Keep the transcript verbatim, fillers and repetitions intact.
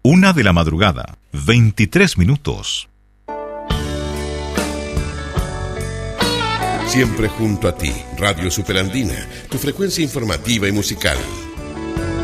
Una de la madrugada, veintitrés minutos. Siempre junto a ti, Radio Superandina, tu frecuencia informativa y musical.